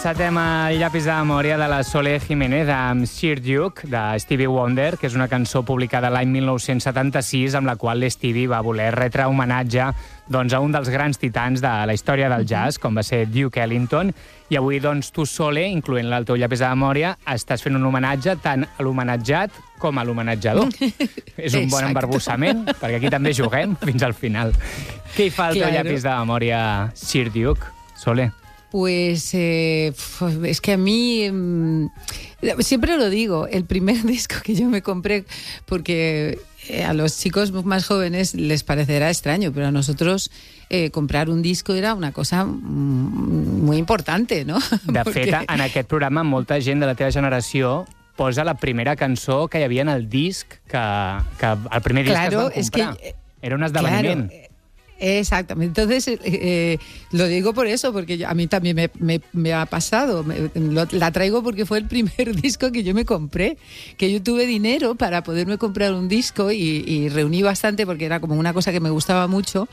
Encetem el llapis de memòria de la Sole Jiménez amb Sir Duke, de Stevie Wonder, que és una cançó publicada l'any 1976, amb la qual l'Stevie va voler retre homenatge a un dels grans titans de la història del jazz, com va ser Duke Ellington. I avui, tu, Sole, incloent-la al teu llapis de memòria, estàs fent un homenatge tant a l'homenatjat com a l'homenatjador. És un bon embarbussament, perquè aquí també juguem fins al final. Què hi fa al teu llapis de memòria, Sir Duke, Sole? Pues es que a mí, siempre lo digo, el primer disco que yo me compré, porque a los chicos más jóvenes les parecerá extraño, pero a nosotros comprar un disco era una cosa muy importante, ¿no? De fet, en aquest programa molta gent de la teva generació posa la primera cançó que hi havia en el disc, que el primer disc que es van comprar. Era un esdeveniment. Claro. Exactamente. Entonces, lo digo por eso, porque a mí también me ha pasado. La traigo porque fue el primer disco que yo me compré, que yo tuve dinero para poderme comprar un disco y reuní bastante porque era como una cosa que me gustaba mucho.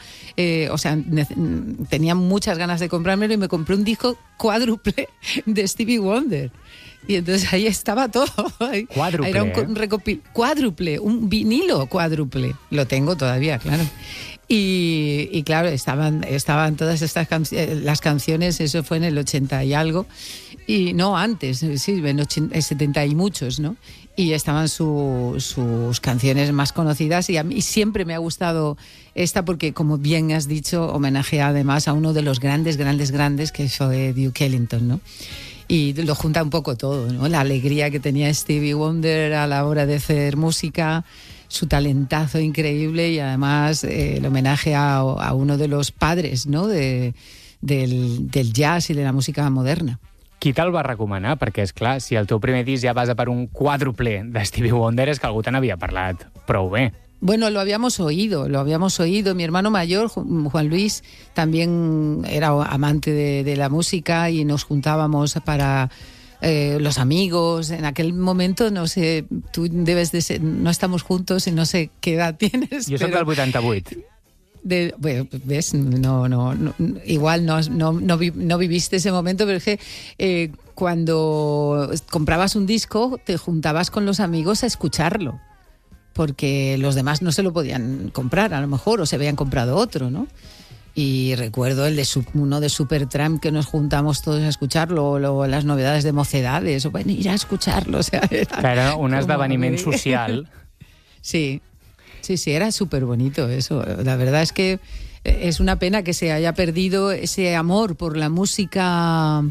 Tenía muchas ganas de comprármelo y me compré un disco cuádruple de Stevie Wonder. Y entonces ahí estaba todo. Cuádruple. Era cuádruple, un vinilo cuádruple. Lo tengo todavía, claro. Y claro, estaban todas estas las canciones, eso fue en el 80 y algo, y no antes, sí, en 70 y muchos, ¿no? Y estaban sus canciones más conocidas, y a mí siempre me ha gustado esta porque, como bien has dicho, homenajea además a uno de los grandes, que fue Duke Ellington, ¿no? Y lo junta un poco todo, ¿no? La alegría que tenía Stevie Wonder a la hora de hacer música, su talentazo increíble y además el homenaje a uno de los padres, ¿no? del jazz i de la música moderna. Qui te'l va recomanar? Perquè, és clar, si el teu primer disc ja passa per un quàdruple de Stevie Wonder, és que algú te n'havia parlat prou bé. Bueno, lo habíamos oído. Mi hermano mayor, Juan Luis, también era amante de la música y nos juntábamos para los amigos. En aquel momento, no sé, tú debes de ser, no estamos juntos y no sé qué edad tienes. Jo soc del 88. Bueno, ves, no, igual no viviste ese momento, pero es que cuando comprabas un disco te juntabas con los amigos a escucharlo, porque los demás no se lo podían comprar a lo mejor, o se habían comprado otro, ¿no? Y recuerdo uno de Supertramp, que nos juntamos todos a escucharlo, o las novedades de Mocedades, o bueno, ir a escucharlo. O sea, era un esdeveniment social. Sí, era súper bonito eso. La verdad es que es una pena que se haya perdido ese amor por la música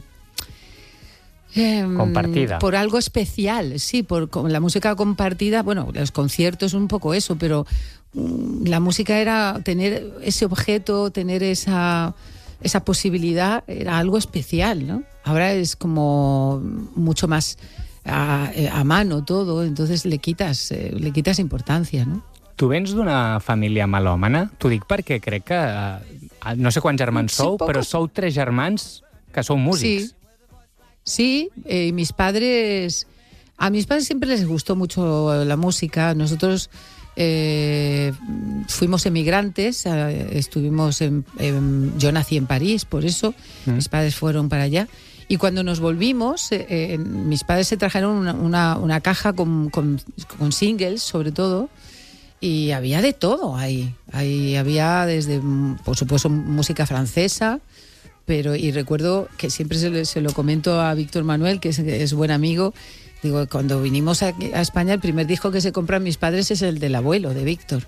compartida. Por algo especial, sí, por la música compartida. Bueno, los conciertos un poco eso, pero la música era tener ese objeto, tener esa posibilidad, era algo especial, ¿no? Ahora es como mucho más a mano todo, entonces le quitas importancia, ¿no? Tu vens d'una família melòmana? T'ho dic perquè crec que, no sé quants germans sou, però sou 3 germans que sou músics. Sí, a mis padres siempre les gustó mucho la música. Nosotros fuimos emigrantes, yo nací en París, por eso mis padres fueron para allá. Y cuando nos volvimos, mis padres se trajeron una caja con singles, sobre todo, y había de todo ahí. Ahí había desde, por supuesto, música francesa, y recuerdo que siempre se lo comento a Víctor Manuel, que es buen amigo. Digo, cuando vinimos a España, el primer disco que se compran mis padres es el del abuelo, de Víctor.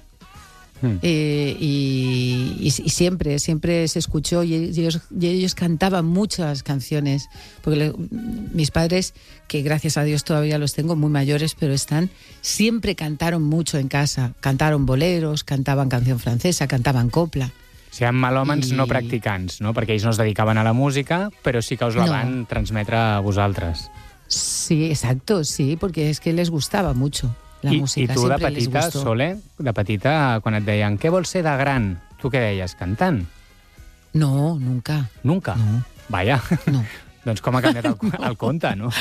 Y siempre se escuchó, y ellos cantaban muchas canciones, porque mis padres, que gracias a Dios todavía los tengo muy mayores, pero siempre cantaron mucho en casa. Cantaron boleros, cantaban canción francesa, cantaban copla. O sigui, melòmans no practicants, no? Perquè ells no es dedicaven a la música, però sí que us la van transmetre a vosaltres. Sí, exacto, sí, porque es que les gustaba mucho la música. I tu de petita, Sole, quan et deien què vols ser de gran, tu què deies, cantant? No, nunca. Nunca? No. Vaya. No. Doncs com ha canviat el conte, no?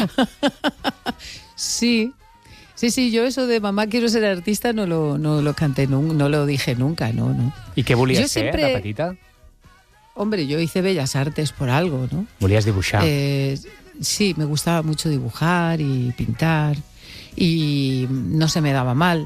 Sí, yo eso de mamá quiero ser artista no lo canté, no lo dije nunca, no. I què volies ser de petita? hombre, yo hice Bellas Artes por algo, ¿no? Volies dibuixar. Sí, me gustaba mucho dibujar y pintar y no se me daba mal.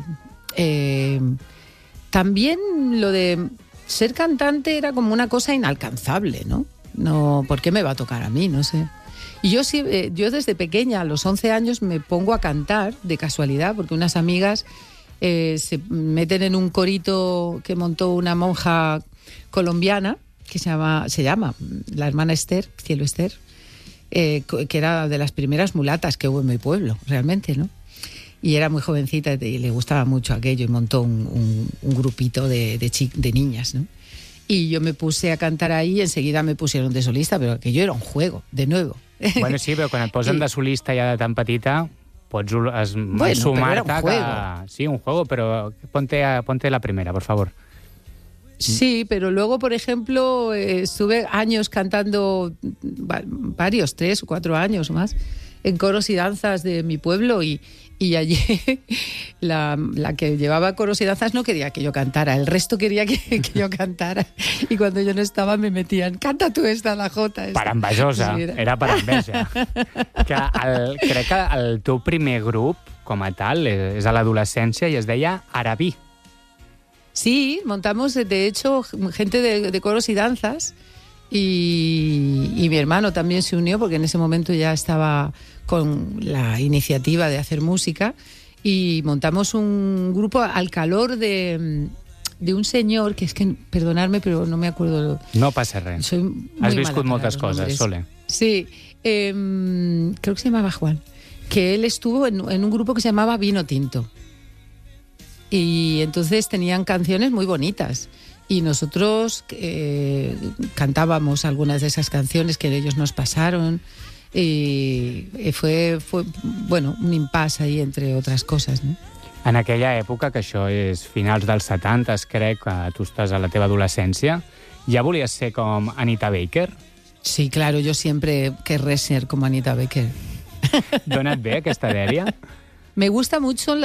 También lo de ser cantante era como una cosa inalcanzable, ¿no? No, ¿por qué me va a tocar a mí? No sé. Y yo desde pequeña, a los 11 años, me pongo a cantar de casualidad, porque unas amigas se meten en un corito que montó una monja colombiana, que se llama la hermana Esther, Cielo Esther, que era de las primeras mulatas que hubo en mi pueblo, realmente, ¿no? Y era muy jovencita y le gustaba mucho aquello y montó un grupito de niñas, ¿no? Y yo me puse a cantar ahí y enseguida me pusieron de solista, pero aquello era un juego, de nuevo. Bueno, sí, però quan et posen de solista ja de tan petita, pots sumar-te que... Sí, un juego, pero ponte la primera, por favor. Sí, pero luego, por ejemplo, estuve años cantando, varios, 3 o 4 años más, en coros y danzas de mi pueblo y allí la que llevaba coros y danzas no quería que yo cantara, el resto quería que yo cantara y cuando yo no estaba me metían, canta tú esta, la jota. Per envejosa, sí, era per enveja. Crec que el teu primer grup, com a tal, és a l'adolescència i es deia Arabí. Sí, montamos, de hecho, gente de coros y danzas y mi hermano también se unió porque en ese momento ya estaba con la iniciativa de hacer música y montamos un grupo al calor de un señor que es que, perdonadme, pero no me acuerdo. No passa res. Has viscut moltes coses, Sole. Sí, creo que se llamaba Juan, que él estuvo en un grupo que se llamaba Vino Tinto. Y entonces tenían canciones muy bonitas y nosotros cantábamos algunas de esas canciones que ellos nos pasaron y fue bueno, un impasse ahí entre otras cosas, ¿no? En aquella època, que això és finals dels 70, crec que tu estàs a la teva adolescència, ja volies ser com Anita Baker? Sí, claro, yo siempre querré ser como Anita Baker. Dóna et bé aquesta dèria? Me gustan mucho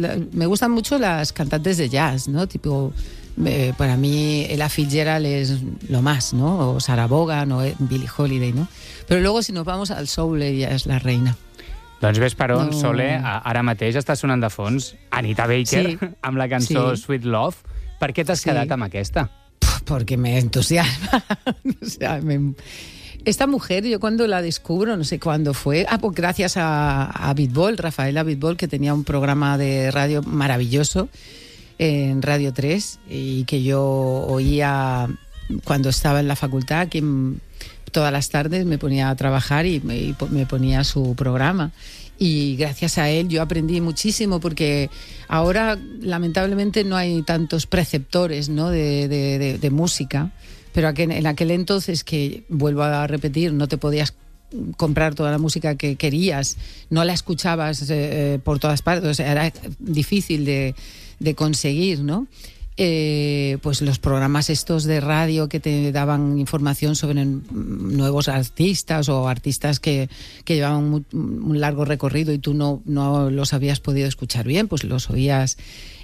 las cantantes de jazz, ¿no? Tipo, para mí Ella Fitzgerald es lo más, ¿no? O Sarah Vaughan o Billie Holiday, ¿no? Pero luego si nos vamos al soul, ella es la reina. Doncs ves per on, Sole, ara mateix està sonant de fons Anita Baker, sí, amb la cançó Sweet Love. Per què t'has quedat amb aquesta? Porque me entusiasma. O sea, esta mujer, yo cuando la descubro, no sé cuándo fue, pues gracias a Bitbol, Rafaela Bitbol, que tenía un programa de radio maravilloso en Radio 3 y que yo oía cuando estaba en la facultad, que todas las tardes me ponía a trabajar y me ponía su programa. Y gracias a él yo aprendí muchísimo porque ahora lamentablemente no hay tantos preceptores, ¿no? de música. Pero en aquel entonces, que vuelvo a repetir, no te podías comprar toda la música que querías, no la escuchabas por todas partes, o sea, era difícil de conseguir, ¿no? Pues los programas estos de radio que te daban información sobre nuevos artistas o artistas que llevaban un largo recorrido y tú no los habías podido escuchar bien, pues los oías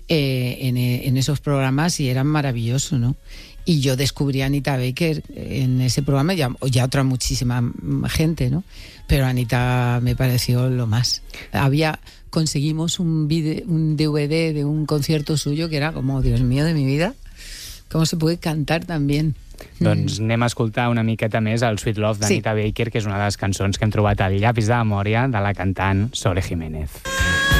en esos programas y eran maravillosos, ¿no? Y yo descubrí a Anita Baker en ese programa, ya otra muchísima gente, ¿no? Pero Anita me pareció lo más. Conseguimos un DVD de un concierto suyo que era como, Dios mío de mi vida, ¿cómo se puede cantar tan bien? Doncs anem a escoltar una miqueta més el Sweet Love d'Anita Baker, que és una de les cançons que hem trobat al llapis de memòria de la cantant Sole Jiménez.